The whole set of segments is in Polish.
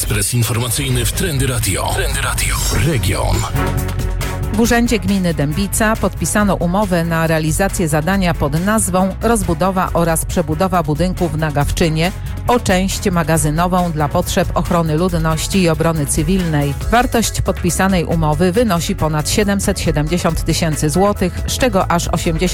Ekspres informacyjny w Trendy Radio. Trendy Radio. Region. W Urzędzie Gminy Dębica podpisano umowę na realizację zadania pod nazwą rozbudowa oraz przebudowa budynków na Gawczynie o część magazynową dla potrzeb ochrony ludności i obrony cywilnej. Wartość podpisanej umowy wynosi ponad 770 tysięcy złotych, z czego aż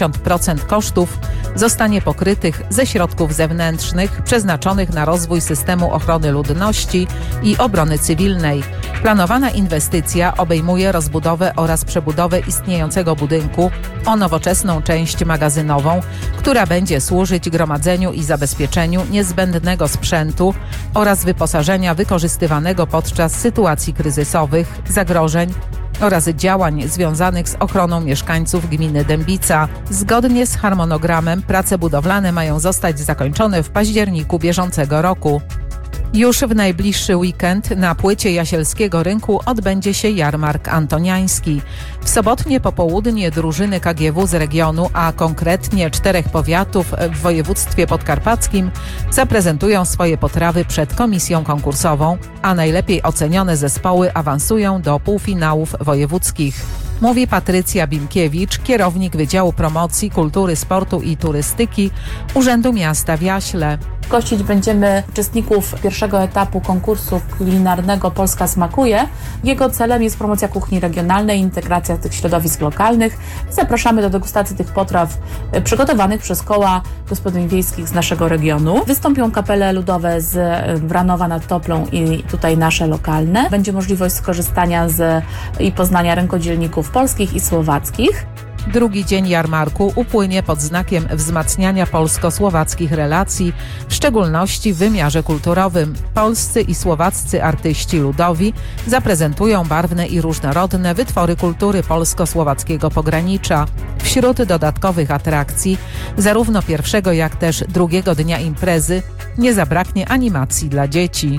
80% kosztów zostanie pokrytych ze środków zewnętrznych przeznaczonych na rozwój systemu ochrony ludności i obrony cywilnej. Planowana inwestycja obejmuje rozbudowę oraz przebudowę istniejącego budynku o nowoczesną część magazynową, która będzie służyć gromadzeniu i zabezpieczeniu niezbędnego sprzętu oraz wyposażenia wykorzystywanego podczas sytuacji kryzysowych, zagrożeń oraz działań związanych z ochroną mieszkańców gminy Dębica. Zgodnie z harmonogramem prace budowlane mają zostać zakończone w październiku bieżącego roku. Już w najbliższy weekend na płycie Jasielskiego Rynku odbędzie się jarmark antoniański. W sobotnie popołudnie drużyny KGW z regionu, a konkretnie 4 powiatów w województwie podkarpackim zaprezentują swoje potrawy przed komisją konkursową, a najlepiej ocenione zespoły awansują do półfinałów wojewódzkich. Mówi Patrycja Bimkiewicz, kierownik Wydziału Promocji Kultury, Sportu i Turystyki Urzędu Miasta w Jaśle. Gościć będziemy uczestników pierwszego etapu konkursu kulinarnego Polska smakuje. Jego celem jest promocja kuchni regionalnej, integracja tych środowisk lokalnych. Zapraszamy do degustacji tych potraw przygotowanych przez koła gospodyń wiejskich z naszego regionu. Wystąpią kapele ludowe z Wranowa nad Toplą i tutaj nasze lokalne. Będzie możliwość skorzystania i poznania rękodzielników polskich i słowackich. Drugi dzień jarmarku upłynie pod znakiem wzmacniania polsko-słowackich relacji, w szczególności w wymiarze kulturowym. Polscy i słowaccy artyści ludowi zaprezentują barwne i różnorodne wytwory kultury polsko-słowackiego pogranicza. Wśród dodatkowych atrakcji, zarówno pierwszego jak też drugiego dnia imprezy, nie zabraknie animacji dla dzieci.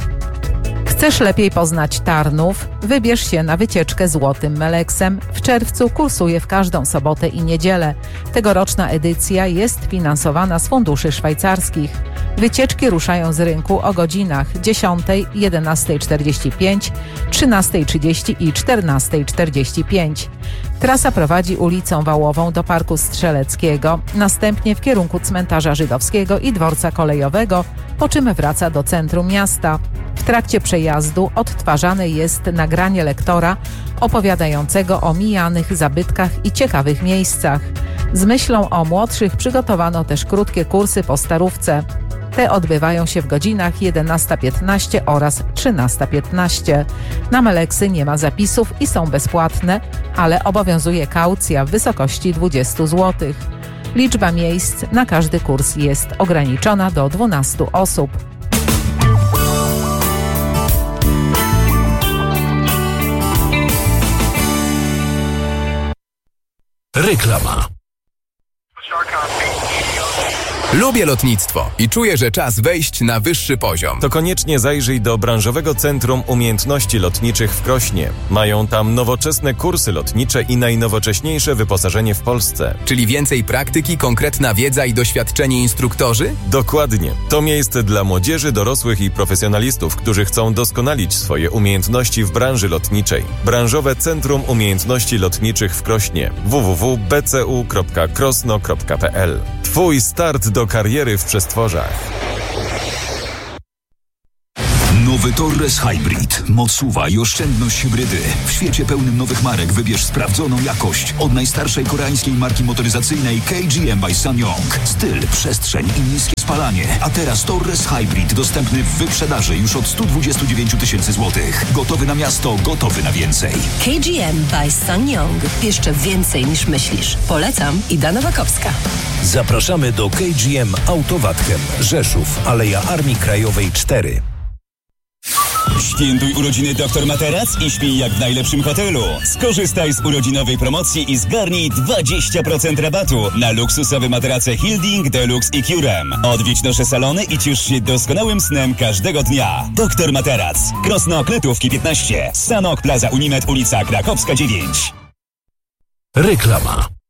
Chcesz lepiej poznać Tarnów? Wybierz się na wycieczkę Złotym Meleksem. W czerwcu kursuje w każdą sobotę i niedzielę. Tegoroczna edycja jest finansowana z funduszy szwajcarskich. Wycieczki ruszają z rynku o godzinach 10, 11:45, 13:30 i 14:45. Trasa prowadzi ulicą Wałową do Parku Strzeleckiego, następnie w kierunku cmentarza żydowskiego i dworca kolejowego, po czym wraca do centrum miasta. W trakcie przejazdu odtwarzane jest nagranie lektora opowiadającego o mijanych zabytkach i ciekawych miejscach. Z myślą o młodszych przygotowano też krótkie kursy po starówce. Te odbywają się w godzinach 11:15 oraz 13:15. Na Meleksy nie ma zapisów i są bezpłatne, ale obowiązuje kaucja w wysokości 20 zł. Liczba miejsc na każdy kurs jest ograniczona do 12 osób. Reklama. Lubię lotnictwo i czuję, że czas wejść na wyższy poziom. To koniecznie zajrzyj do Branżowego Centrum Umiejętności Lotniczych w Krośnie. Mają tam nowoczesne kursy lotnicze i najnowocześniejsze wyposażenie w Polsce. Czyli więcej praktyki, konkretna wiedza i doświadczeni instruktorzy? Dokładnie. To miejsce dla młodzieży, dorosłych i profesjonalistów, którzy chcą doskonalić swoje umiejętności w branży lotniczej. Branżowe Centrum Umiejętności Lotniczych w Krośnie. www.bcu.krosno.pl. Twój start do kariery w przestworzach. Nowy Torres Hybrid. Moc SUV i oszczędność hybrydy. W świecie pełnym nowych marek wybierz sprawdzoną jakość od najstarszej koreańskiej marki motoryzacyjnej KGM by SsangYong. Styl, przestrzeń i niskie spalanie. A teraz Torres Hybrid dostępny w wyprzedaży już od 129 tysięcy złotych. Gotowy na miasto, gotowy na więcej. KGM by SsangYong. Jeszcze więcej niż myślisz. Polecam, Ida Nowakowska. Zapraszamy do KGM Autowatchem, Rzeszów, Aleja Armii Krajowej 4. Świętuj urodziny Dr Materac i śpij jak w najlepszym hotelu. Skorzystaj z urodzinowej promocji i zgarnij 20% rabatu na luksusowe materace Hilding, Deluxe i Curem. Odwiedź nasze salony i ciesz się doskonałym snem każdego dnia. Dr Materac. Krosno Kletówki 15. Sanok Plaza Unimed, ulica Krakowska 9. Reklama.